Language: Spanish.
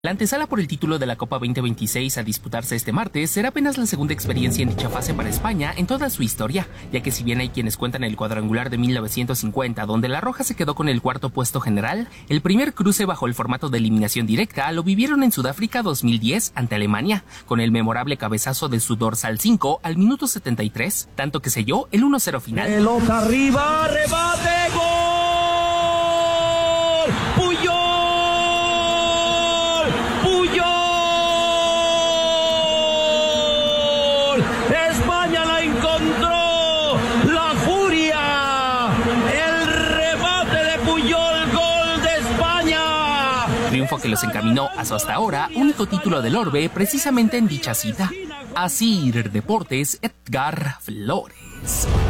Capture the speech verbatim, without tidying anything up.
La antesala por el título de la Copa veinte veintiséis a disputarse este martes será apenas la segunda experiencia en dicha fase para España en toda su historia, ya que si bien hay quienes cuentan el cuadrangular de mil novecientos cincuenta, donde la Roja se quedó con el cuarto puesto general, el primer cruce bajo el formato de eliminación directa lo vivieron en Sudáfrica dos mil diez ante Alemania, con el memorable cabezazo de su dorsal cinco al minuto setenta y tres, tanto que selló el uno cero final. Pelota arriba, rebate, gol. Puyol. España la encontró, la furia, el remate de Puyol, gol de España. Triunfo que los encaminó a su hasta ahora único título del Orbe precisamente en dicha cita. Así Deportes, Edgar Flores.